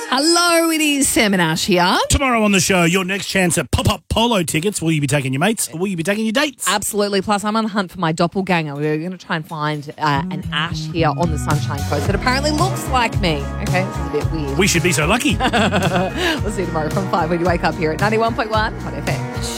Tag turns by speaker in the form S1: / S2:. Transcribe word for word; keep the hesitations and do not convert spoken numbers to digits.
S1: Hello, it is Sam and Ash here.
S2: Tomorrow on the show, your next chance at pop-up polo tickets. Will you be taking your mates or will you be taking your dates?
S1: Absolutely. Plus, I'm on the hunt for my doppelganger. We're going to try and find uh, an Ash here on the Sunshine Coast that apparently looks like me. Okay, this is a bit weird.
S2: We should be so lucky.
S1: We'll see you tomorrow from five when you wake up here at ninety-one point one on F M.